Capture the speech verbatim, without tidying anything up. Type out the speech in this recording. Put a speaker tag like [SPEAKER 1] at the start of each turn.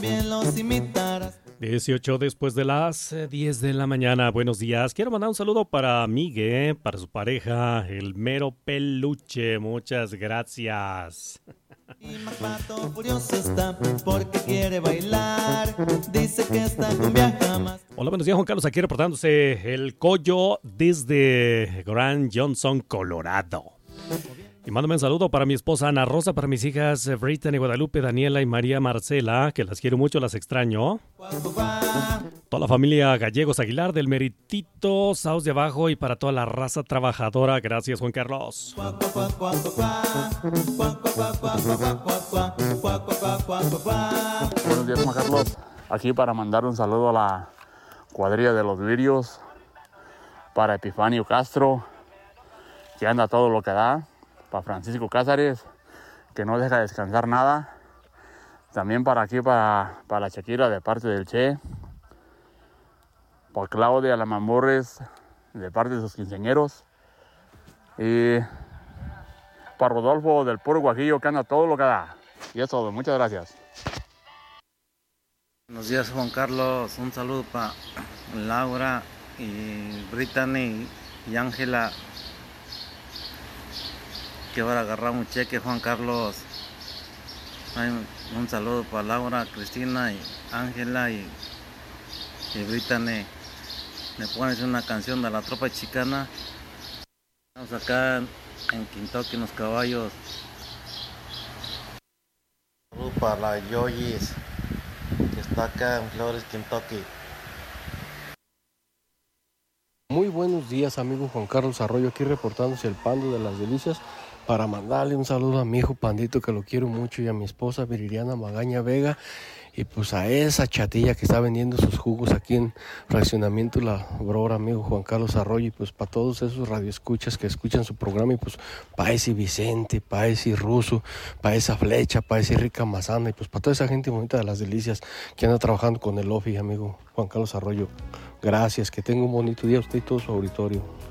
[SPEAKER 1] Bien los imitarás.
[SPEAKER 2] dieciocho después de las diez de la mañana. Buenos días. Quiero mandar un saludo para Migue, para su pareja, el mero peluche. Muchas gracias.
[SPEAKER 1] Y Macpato furioso está porque quiere bailar. Dice que esta cumbia jamás.
[SPEAKER 2] Hola, buenos días, Juan Carlos. Aquí reportándose el Coyo desde Grand Johnson, Colorado. Y mándame un saludo para mi esposa Ana Rosa, para mis hijas Brittany, Guadalupe, Daniela y María Marcela, que las quiero mucho, las extraño. Toda la familia Gallegos Aguilar del Meritito, Saus de Abajo y para toda la raza trabajadora. Gracias, Juan Carlos.
[SPEAKER 3] Buenos días, Juan Carlos. Aquí para mandar un saludo a la cuadrilla de los Virios, para Epifanio Castro, que anda todo lo que da, para Francisco Cázares, que no deja descansar nada, también para aquí, para, para la Shakira de parte del Che, para Claudia Lamamborres de parte de sus quinceañeros, y para Rodolfo del puro Guajillo, que anda todo lo que da. Y es todo, muchas gracias.
[SPEAKER 4] Buenos días, Juan Carlos, un saludo para Laura y Brittany y Ángela, que van a agarrar un cheque, Juan Carlos. Ay, un saludo para Laura, Cristina y Ángela y, y Brittany. Me pones una canción de la tropa chicana. Estamos acá en Kentucky, en los caballos.
[SPEAKER 5] Un saludo para la Yoyis, que está acá en Flores, Kentucky.
[SPEAKER 6] Muy buenos días, amigo Juan Carlos Arroyo, aquí reportándose el Pando de las Delicias, para mandarle un saludo a mi hijo Pandito, que lo quiero mucho, y a mi esposa Viridiana Magaña Vega, y pues a esa chatilla que está vendiendo sus jugos aquí en Fraccionamiento La Aurora, amigo Juan Carlos Arroyo, y pues para todos esos radioescuchas que escuchan su programa, y pues para ese Vicente, para ese Ruso, para esa Flecha, para ese Rica Mazana, y pues para toda esa gente bonita de las Delicias que anda trabajando con el Ofi, amigo Juan Carlos Arroyo. Gracias, que tenga un bonito día usted y todo su auditorio.